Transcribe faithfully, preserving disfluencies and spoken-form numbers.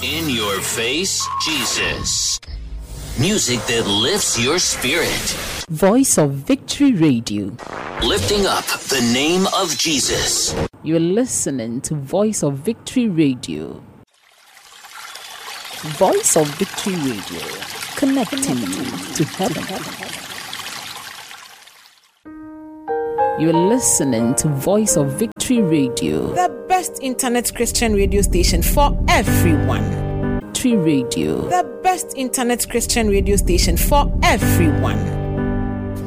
In your face, Jesus. Music that lifts your spirit. Voice of Victory Radio. Lifting up the name of Jesus. You're listening to Voice of Victory Radio. Voice of Victory Radio. Connecting you to heaven. You're listening to Voice of Victory Radio. The best internet Christian radio station for everyone. Victory Radio. The best internet Christian radio station for everyone.